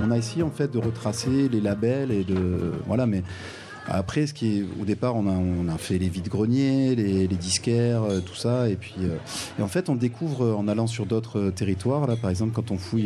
on a essayé en fait de retracer les labels et voilà, mais après, au départ, on a fait les vides-greniers, les disquaires, tout ça, et puis et en fait, on découvre en allant sur d'autres territoires. Là, par exemple, quand on fouille